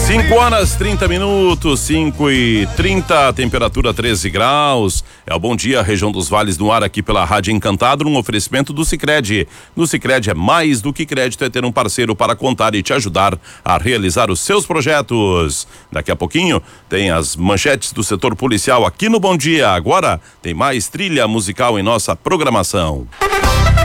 5h30, 5h30, temperatura 13 graus. É o Bom Dia, região dos Vales no ar aqui pela Rádio Encantado, um oferecimento do Sicredi. No Sicredi é mais do que crédito, é ter um parceiro para contar e te ajudar a realizar os seus projetos. Daqui a pouquinho tem as manchetes do setor policial aqui no Bom Dia. Agora tem mais trilha musical em nossa programação.